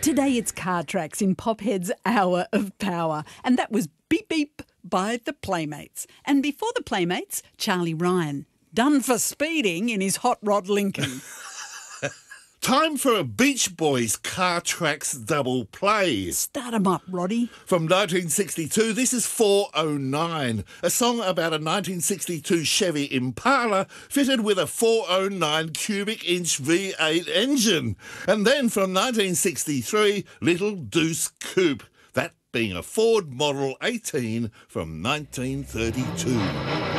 Today it's Car Tracks in Pophead's Hour of Power. And that was Beep Beep by the Playmates. And before the Playmates, Charlie Ryan, done for speeding in his hot rod Lincoln. Time for a Beach Boys Car Tracks double play. Start 'em up, Roddy. From 1962, this is 409, a song about a 1962 Chevy Impala fitted with a 409 cubic inch V8 engine. And then from 1963, Little Deuce Coupe, that being a Ford Model 18 from 1932.